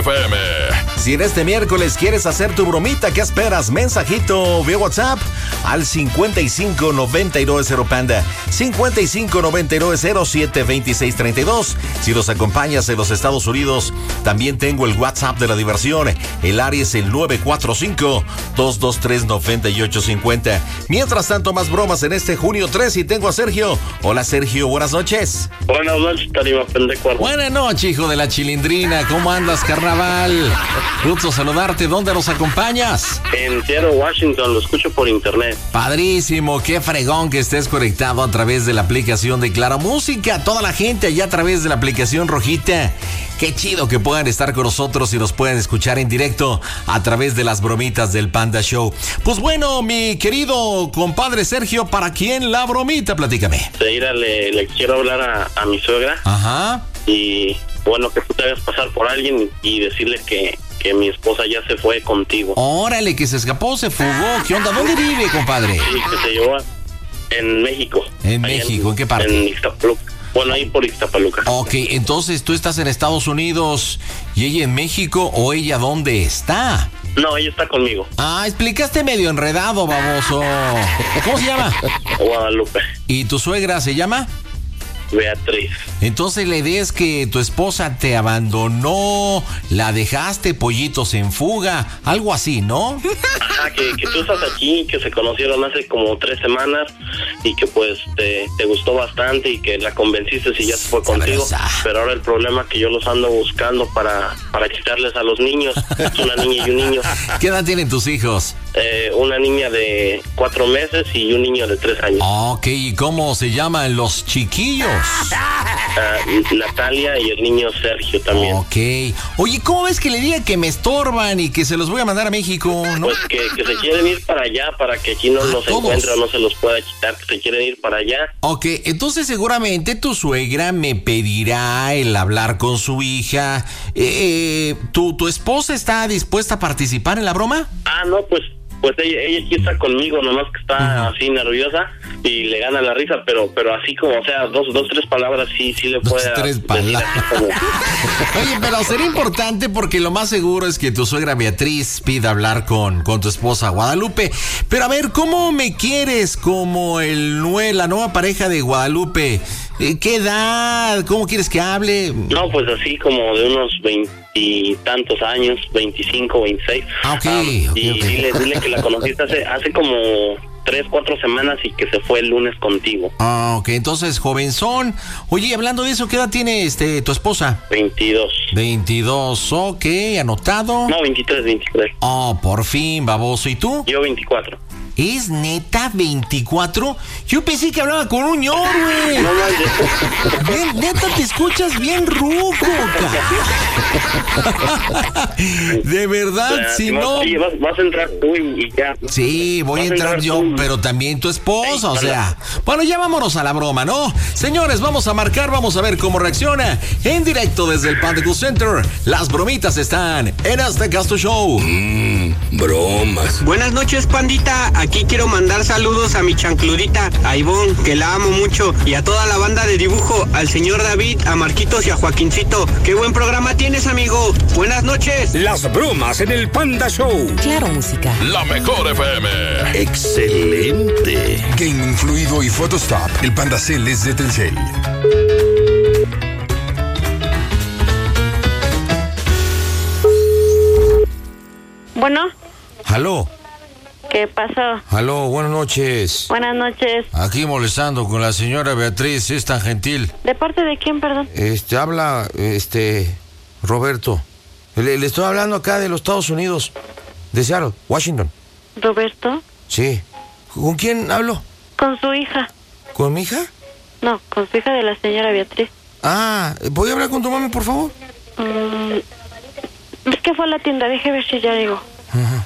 FM. Si en este miércoles quieres hacer tu bromita, ¿qué esperas? Mensajito vía WhatsApp al 5592 Panda 5592072632. Si nos acompañas en los Estados Unidos, también tengo el WhatsApp de la diversión. El área es el 945-223-9850. Mientras tanto, más bromas en este junio 3 y tengo a Sergio. Hola Sergio, buenas noches. Buenas noches, Tarima Pendecuardo. Buenas noches, hijo de la chilindrina. ¿Cómo andas, carnaval? Gusto saludarte. ¿Dónde nos acompañas? En Seattle, Washington. Lo escucho por internet. Padrísimo. Qué fregón que estés conectado a través de la aplicación de Claro Música. Toda la gente allá a través de la aplicación rojita. Qué chido que puedan estar con nosotros y nos puedan escuchar en directo a través de las bromitas del Panda Show. Pues bueno, mi querido compadre Sergio, ¿para quién la bromita? Platícame. Le quiero hablar a mi suegra. Ajá. Y bueno, que tú te hagas pasar por alguien y decirle que mi esposa ya se fue contigo. Órale, que se escapó, se fugó. ¿Qué onda? ¿Dónde vive, compadre? Sí, que se llevó en México. ¿En México? ¿En qué parte? En Ixtapaluca. Bueno, ahí por Ixtapaluca. Ok, entonces tú estás en Estados Unidos y ella en México, ¿o ella dónde está? No, ella está conmigo. Ah, explicaste medio enredado, baboso. ¿Cómo se llama? Guadalupe. ¿Y tu suegra se llama? Beatriz. Entonces la idea es que tu esposa te abandonó, la dejaste, pollitos en fuga, algo así, ¿no? Ajá, que tú estás aquí, que se conocieron hace como 3 semanas y que pues te gustó bastante y que la convenciste y ya se fue contigo. Pero ahora el problema es que yo los ando buscando para quitarles a los niños. Es una niña y un niño. ¿Qué edad tienen tus hijos? Una niña de 4 meses y un niño de 3 años. Ok, ¿y cómo se llaman los chiquillos? Natalia y el niño Sergio también. Ok. Oye, ¿cómo ves que le diga que me estorban y que se los voy a mandar a México, no? Pues que se quieren ir para allá, para que aquí no los encuentre o no se los pueda quitar, que se quieren ir para allá. Ok, entonces seguramente tu suegra me pedirá el hablar con su hija. ¿Tu esposa está dispuesta a participar en la broma? No, pues ella aquí está conmigo, nomás que está así nerviosa y le gana la risa, pero así como, o sea, 2, 3 palabras sí le puede decir así como... Oye, pero sería importante porque lo más seguro es que tu suegra Beatriz pida hablar con tu esposa Guadalupe. Pero a ver, ¿cómo me quieres como la nueva pareja de Guadalupe? ¿Qué edad? ¿Cómo quieres que hable? No, pues así como de unos 20 y tantos años, 25, 26. Ok. Dile que la conociste hace como 3, 4 semanas y que se fue el lunes contigo. Ok, entonces jovenzón. Oye, hablando de eso, ¿qué edad tiene tu esposa? 22. 22, ok, anotado. No, 23. Oh, por fin, baboso. ¿Y tú? Yo 24. ¿Es neta 24? Yo pensé que hablaba con un ñor, güey. No, Neta, te escuchas bien ruco, de verdad, si no... Oye, vas a entrar tú y ya. Sí, voy a entrar yo, pero también tu esposa, o sea... Bueno, ya vámonos a la broma, ¿no? Señores, vamos a marcar, vamos a ver cómo reacciona. En directo desde el Panda Center, las bromitas están en Azteca Casto Show. Bromas. Buenas noches, pandita. Aquí quiero mandar saludos a mi chancludita, a Ivonne, que la amo mucho, y a toda la banda de dibujo, al señor David, a Marquitos y a Joaquincito. ¡Qué buen programa tienes, amigo! Buenas noches. Las bromas en el Panda Show. Claro Música. La mejor FM. Excelente. Game Fluido y Photostop. El Panda Cell es de Telcel. Bueno. ¿Aló? ¿Qué pasó? Aló, buenas noches. Buenas noches. Aquí molestando con la señora Beatriz, es tan gentil. ¿De parte de quién, perdón? Habla, Roberto. Le estoy hablando acá de los Estados Unidos, de Seattle, Washington. ¿Roberto? Sí. ¿Con quién hablo? Con su hija. ¿Con mi hija? No, con su hija de la señora Beatriz. ¿Voy a hablar con tu mami, por favor? Es que fue a la tienda, deje ver si ya llegó. Ajá.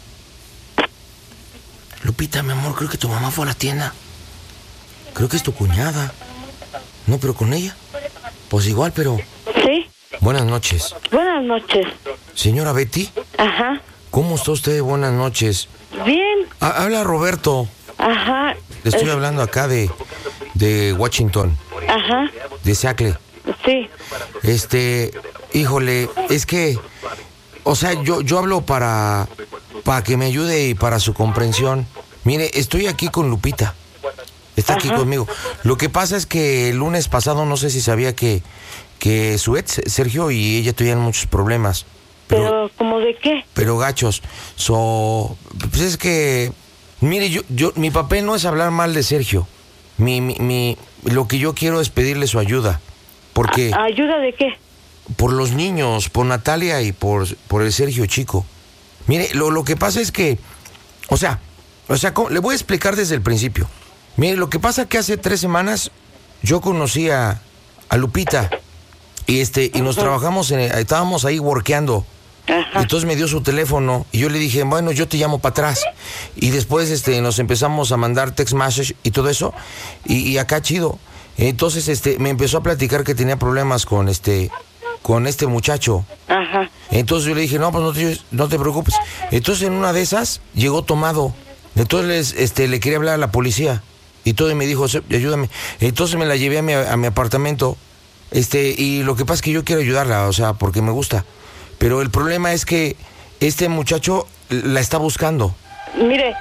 Lupita, mi amor, creo que tu mamá fue a la tienda. Creo que es tu cuñada. No, pero con ella. Pues igual, pero... ¿Sí? Buenas noches. Buenas noches. Señora Betty. Ajá. ¿Cómo está usted? Buenas noches. Bien. Habla Roberto. Ajá. Le estoy hablando acá de Washington. Ajá. De Seattle. Sí. Híjole, es que o sea, yo hablo para que me ayude y para su comprensión. Mire, estoy aquí con Lupita. Está aquí conmigo. Lo que pasa es que el lunes pasado, no sé si sabía que su ex, Sergio, y ella tuvieron muchos problemas. ¿Pero cómo de qué? Pero gachos. Pues es que, mire, yo mi papel no es hablar mal de Sergio. Lo que yo quiero es pedirle su ayuda. Porque... ¿Ayuda de qué? Por los niños, por Natalia y por el Sergio chico. Mire, lo que pasa es que, o sea, le voy a explicar desde el principio. Mire, lo que pasa es que hace 3 semanas yo conocí a Lupita y nos trabajamos, estábamos ahí workeando. Ajá. Entonces me dio su teléfono y yo le dije, bueno, yo te llamo para atrás. Y después nos empezamos a mandar text message y todo eso. Y acá chido. Entonces me empezó a platicar que tenía problemas con este muchacho. Ajá. Entonces yo le dije, no, pues no te preocupes. Entonces en una de esas llegó tomado. Entonces le quería hablar a la policía. Y todo, y me dijo, ayúdame. Entonces me la llevé a mi apartamento. Y lo que pasa es que yo quiero ayudarla, o sea, porque me gusta. Pero el problema es que este muchacho la está buscando. Mire,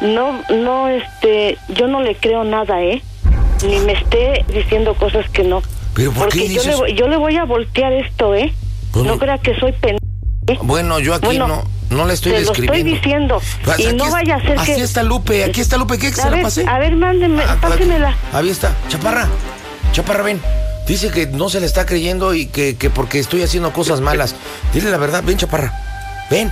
yo no le creo nada, ni me esté diciendo cosas que no. ¿Pero por qué dices? Yo le voy a voltear esto, Pues no crea que soy Bueno, yo aquí no le estoy describiendo. Te lo estoy diciendo. Y no vaya a ser que... Aquí está Lupe, ¿qué? ¿Se la pasé? A ver, mándeme, pásemela. Ahí está, Chaparra, ven. Dice que no se le está creyendo y que porque estoy haciendo cosas malas. Dile la verdad, ven, Chaparra, ven.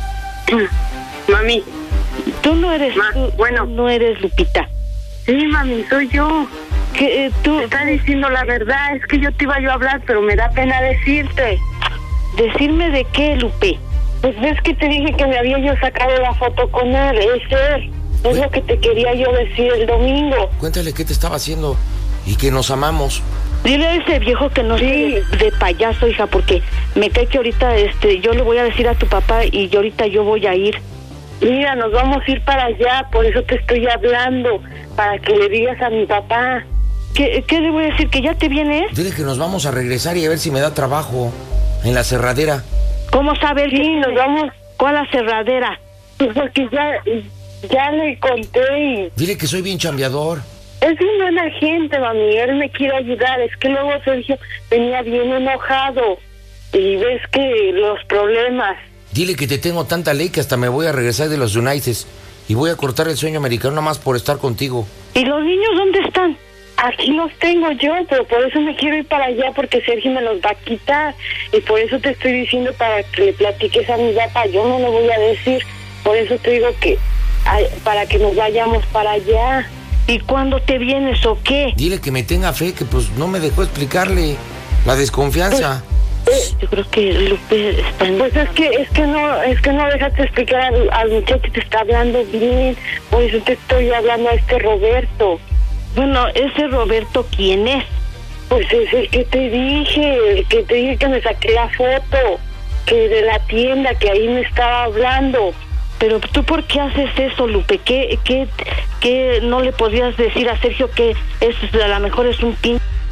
Mami. Tú no eres, no eres Lupita. Sí, mami, soy yo. ¿Qué, tú? Te está diciendo la verdad, es que yo te iba a hablar, pero me da pena decirte. ¿Decirme de qué, Lupe? Pues ves que te dije que me había yo sacado la foto con él, es él. Es lo que te quería yo decir el domingo. Cuéntale qué te estaba haciendo y que nos amamos. Dile a ese viejo que no sea de payaso, hija, porque me cae que ahorita yo le voy a decir a tu papá y ahorita yo voy a ir. Mira, nos vamos a ir para allá, por eso te estoy hablando, para que le digas a mi papá. ¿Qué le voy a decir? ¿Que ya te vienes? Dile que nos vamos a regresar y a ver si me da trabajo en la aserradera. ¿Cómo sabe? Sí, nos vamos. ¿Cuál aserradera? Pues porque ya le conté y... Dile que soy bien chambeador. Es un buena gente, mami, él me quiere ayudar. Es que luego Sergio venía bien enojado y ves que los problemas. Dile que te tengo tanta ley que hasta me voy a regresar de los United y voy a cortar el sueño americano nada más por estar contigo. ¿Y los niños dónde están? Aquí los tengo yo, pero por eso me quiero ir para allá, porque Sergio me los va a quitar. Y por eso te estoy diciendo para que le platiques a mi papá. Yo no le voy a decir, por eso te digo que para que nos vayamos para allá. ¿Y cuándo te vienes o qué? Dile que me tenga fe, que pues no me dejó explicarle la desconfianza. Yo creo que Lupe está en... Pues es que no dejaste explicar al muchacho que te está hablando bien. Por eso te estoy hablando a Roberto. Bueno, ese Roberto, ¿quién es? Pues es el que te dije, que me saqué la foto, que de la tienda, que ahí me estaba hablando. Pero tú, ¿por qué haces eso, Lupe? ¿Qué no le podías decir a Sergio que a lo mejor es un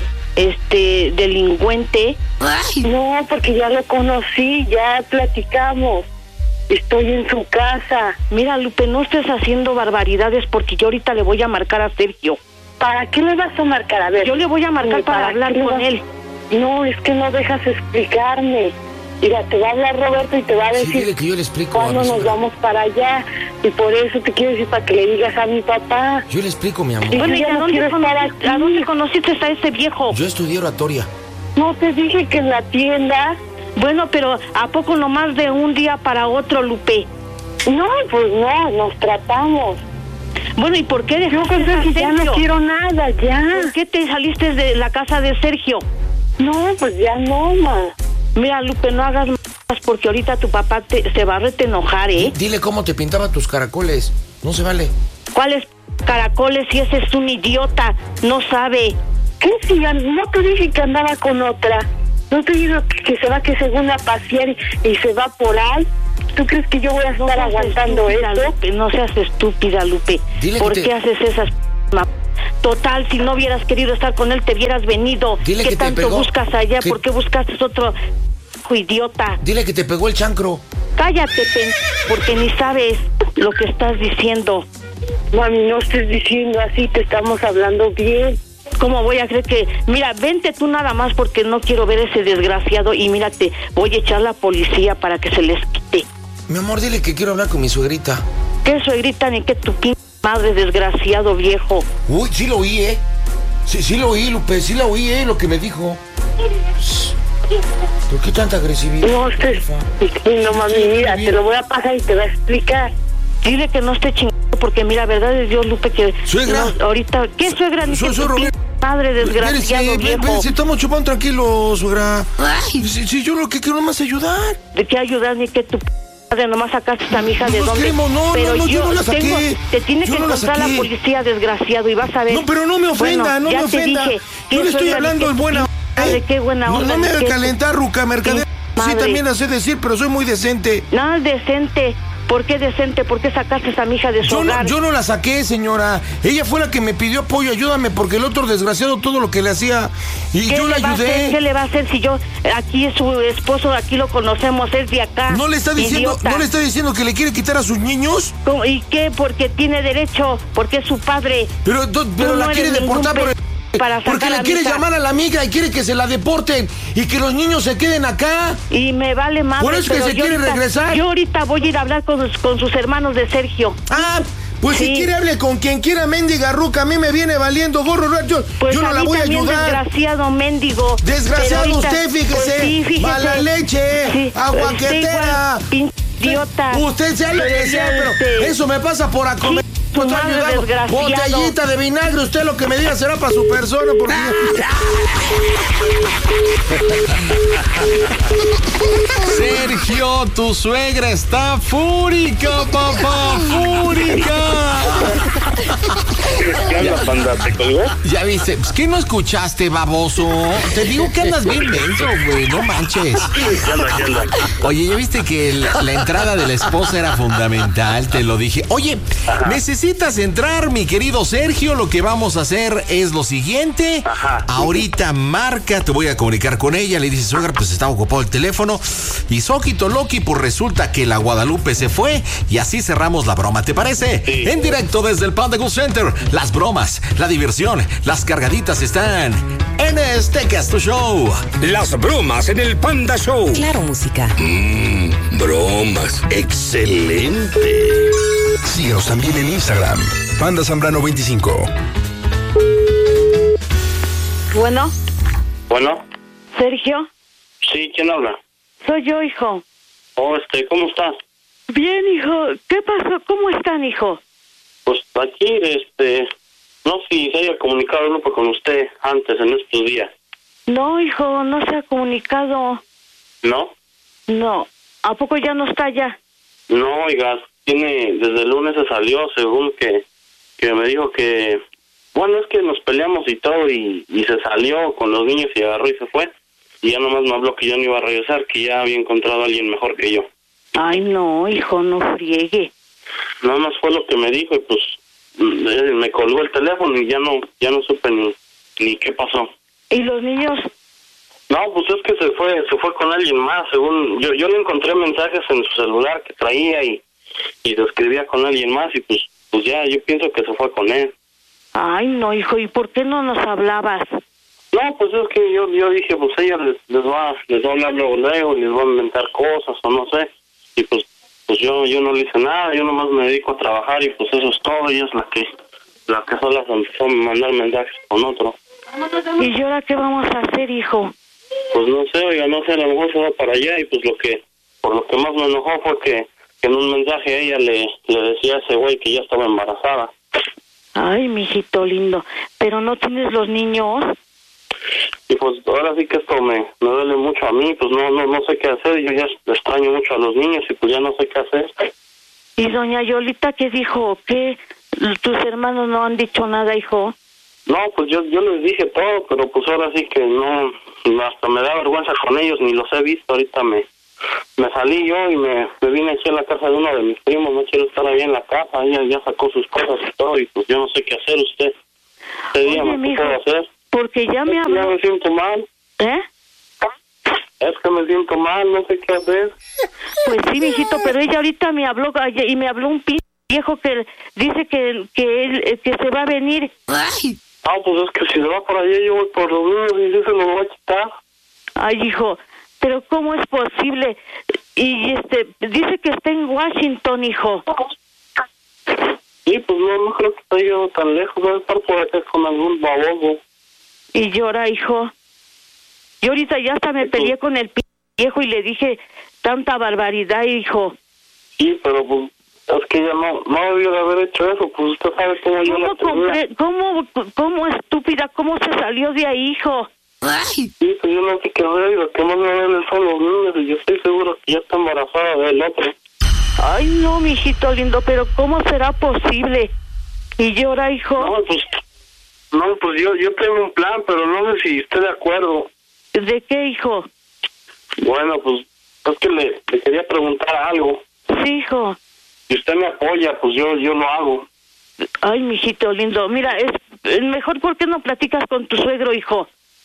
delincuente? Ay. No, porque ya lo conocí, ya platicamos. Estoy en su casa. Mira, Lupe, no estés haciendo barbaridades porque yo ahorita le voy a marcar a Sergio. ¿Para qué le vas a marcar? A ver. Yo le voy a marcar para hablar con él. No, es que no dejas explicarme. Mira, te va a hablar Roberto y te va a decir... Sí, dile que yo le explico cuándo nos vamos para allá. Y por eso te quiero decir para que le digas a mi papá. Yo le explico, mi amor. Bueno, ¿y a dónde conociste a ese viejo? Yo estudié oratoria. No te dije que en la tienda... Bueno, pero ¿a poco nomás de un día para otro, Lupe? No, pues no, nos tratamos. Bueno, ¿y por qué dejaste a Sergio? Ya no quiero nada, ya. ¿Por qué te saliste de la casa de Sergio? No, pues ya no, ma. Mira, Lupe, no hagas más porque ahorita tu papá se va a enojar, ¿eh? Dile cómo te pintaba tus caracoles. No se vale. ¿Cuáles caracoles? Si ese es un idiota, no sabe. ¿Qué si? No te dije que andaba con otra. No te digo que se va, que se va a pasear y se va por ahí. ¿Tú crees que yo voy a estar aguantando esto? Lupe, no seas estúpida, Lupe. Dile ¿Por qué haces esas Total, si no hubieras querido estar con él, te hubieras venido. Dile ¿Qué que tanto buscas allá? ¿Por qué buscaste otro viejo idiota. Dile que te pegó el chancro. Cállate, porque ni sabes lo que estás diciendo. Mami, no estés diciendo así, te estamos hablando bien. ¿Cómo voy a creer que...? Mira, vente tú nada más porque no quiero ver ese desgraciado y mírate, voy a echar a la policía para que se les quite. Mi amor, dile que quiero hablar con mi suegrita. ¿Qué suegrita ni qué tu madre, desgraciado viejo? Uy, sí lo oí, ¿eh? Sí lo oí, Lupe, sí lo oí, lo que me dijo. ¿Por qué tanta agresividad? No estés diciendo, mami, mira, te lo voy a pasar y te voy a explicar. Dile que no esté chingando porque mira, verdad es Dios, Lupe, que... ¿Suegra? No, ahorita... ¿Qué suegra ni qué tu madre, desgraciado viejo? Si estamos chupando tranquilo, suegra. Si yo lo que quiero nomás es ayudar. ¿De qué ayudar ni qué tu madre? Nomás sacaste a mi hija de dónde. Queremos, pero yo no la saqué. Te tiene que encontrar la policía, desgraciado, y vas a ver. No, pero no me ofenda, bueno, no me ofenda. Dije, yo le estoy hablando en buena onda. ¿De qué buena onda? No me hagas calentar, ruca, mercader. Sí, también la sé decir, pero soy muy decente. No, decente. ¿Por qué decente? ¿Por qué sacaste a mi hija de su hogar? Yo no la saqué, señora. Ella fue la que me pidió apoyo, ayúdame, porque el otro desgraciado todo lo que le hacía y yo la ayudé. ¿Qué le va a hacer si yo aquí es su esposo, aquí lo conocemos, es de acá? ¿No le está diciendo que le quiere quitar a sus niños? ¿Cómo? ¿Y qué? Porque tiene derecho, porque es su padre. Pero la quiere deportar porque le quiere llamar a la amiga y quiere que se la deporten y que los niños se queden acá. Y me vale madre. Por eso que se quiere regresar. Yo ahorita voy a ir a hablar con sus hermanos de Sergio. Pues sí. Si quiere hable con quien quiera, mendiga ruca, a mí me viene valiendo gorro. Yo no la voy a ayudar. Desgraciado mendigo. Desgraciado ahorita, usted, fíjese. Pues sí, fíjese. Mala leche, aguaquetera. Idiota. Usted sea lo que sea, pero eso me pasa por acomer. Botellita de vinagre, usted lo que me diga será para su persona, porque... Sergio, tu suegra está fúrica, papá, fúrica. ¿Qué onda, panda? ¿Te colgó? Ya viste, ¿qué no escuchaste, baboso? Te digo que andas bien denso, güey, no manches. ¿Qué onda? Oye, ¿ya viste que la entrada de la esposa era fundamental? Te lo dije. Oye, necesitas entrar, mi querido Sergio. Lo que vamos a hacer es lo siguiente. Ahorita marca, te voy a comunicar con ella. Le dices, suegra, pues está ocupado el teléfono. Y Soquito Loki, pues resulta que la Guadalupe se fue. Y así cerramos la broma, ¿te parece? Sí. En directo desde el Panda Go Center. Las bromas, la diversión, las cargaditas están en este Casto Show. Las bromas en el Panda Show. Claro, música. Bromas. Excelente. Síguenos también en Instagram. Panda Zambrano 25. Bueno. Bueno. ¿Sergio? Sí, ¿quién habla? Soy yo, hijo. ¿Cómo estás? Bien, hijo. ¿Qué pasó? ¿Cómo están, hijo? Pues aquí, no sé si se haya comunicado el grupo con usted antes, en estos días. No, hijo, no se ha comunicado. ¿No? No. ¿A poco ya no está allá? No, oiga, desde el lunes se salió, según que me dijo que... Bueno, es que nos peleamos y todo, y se salió con los niños y agarró y se fue. Y ya nomás me habló que yo no iba a regresar, que ya había encontrado a alguien mejor que yo. Ay, no, hijo, no friegue. Nada más fue lo que me dijo y pues me colgó el teléfono y ya no supe ni qué pasó. ¿Y los niños? No, pues es que se fue con alguien más, según yo le encontré mensajes en su celular que traía y se escribía con alguien más y pues ya yo pienso que se fue con él. Ay, no, hijo, ¿y por qué no nos hablabas? No, pues es que yo dije, pues ella les va a hablar luego, les va a inventar cosas o no sé, y pues yo no le hice nada, yo nomás me dedico a trabajar y pues eso es todo. Ella es la que sola se empezó a mandar mensajes con otro. ¿Y ahora qué vamos a hacer, hijo? Pues no sé, oiga, no sé, a lo mejor se va para allá y pues por lo que más me enojó fue que en un mensaje a ella le decía a ese güey que ya estaba embarazada. Ay, mijito lindo, ¿pero no tienes los niños? Y pues ahora sí que esto me duele mucho a mí, pues no sé qué hacer, yo ya extraño mucho a los niños y pues ya no sé qué hacer. ¿Y doña Yolita qué dijo? ¿Qué? ¿Tus hermanos no han dicho nada, hijo? No, pues yo les dije todo, pero pues ahora sí que no, hasta me da vergüenza con ellos, ni los he visto. Ahorita me salí yo y me vine aquí a la casa de uno de mis primos, no quiero estar ahí en la casa, ella ya sacó sus cosas y todo, y pues yo no sé qué hacer usted. ¿Qué día me puedo hacer? Porque ya me habló. Ya me siento mal. ¿Eh? Es que me siento mal, no sé qué hacer. Pues sí, mijito, pero ella ahorita me habló y me habló un viejo que dice que él que se va a venir. Pues es que si se va por allá, yo voy por los niños y yo se los voy a quitar. Ay, hijo, pero ¿cómo es posible? Y dice que está en Washington, hijo. Sí, pues no creo que esté yo tan lejos, debe estar por acá con algún baboso. Y llora, hijo. Yo ahorita ya hasta me peleé con el viejo y le dije tanta barbaridad, hijo. Sí, pero pues es que ella no debió de haber hecho eso, pues usted sabe cómo yo la tenía. ¿Cómo estúpida, cómo se salió de ahí, hijo? Sí, pues yo no sé qué hacer y lo que más me duele son los niños y yo estoy seguro que ya está embarazada del otro. Ay, no, mijito lindo, pero ¿cómo será posible? Y llora, hijo. No, pues yo tengo un plan, pero no sé si esté de acuerdo. ¿De qué, hijo? Bueno, pues es que le quería preguntar algo. Sí, hijo. Si usted me apoya, pues yo lo hago. Ay, mijito lindo, mira, es mejor porque no platicas con tu suegro, hijo.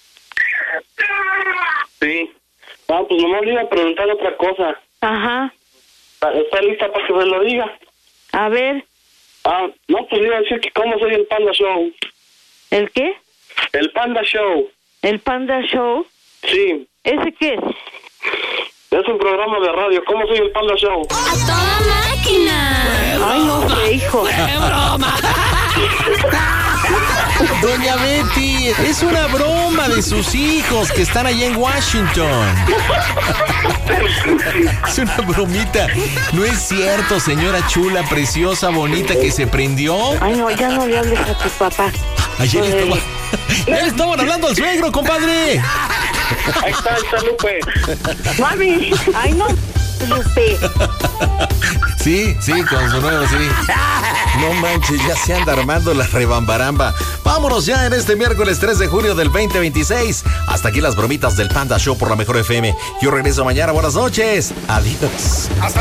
Sí. No, pues nomás le iba a preguntar otra cosa. Ajá. ¿Está lista para que se lo diga? A ver. No, pues le iba a decir que cómo soy el Panda Show. ¿El qué? El Panda Show. ¿El Panda Show? Sí. ¿Ese qué es? Es un programa de radio. ¿Cómo soy el Panda Show? ¡A toda máquina! Ay, no sé, hijo. ¡Qué broma! Doña Betty, es una broma de sus hijos que están allá en Washington. Es una bromita. No es cierto, señora chula, preciosa, bonita, que se prendió. Ay, no, ya no le hables a tu papá. Ayer le estaban hablando al suegro, compadre. Ahí está Lupe. Mami. Ay, no, Lupe. Sí, con su nuevo, sí. No manches, ya se anda armando la rebambaramba. Vámonos ya en este miércoles 3 de junio del 2026. Hasta aquí las bromitas del Panda Show por la Mejor FM. Yo regreso mañana. Buenas noches. Adiós.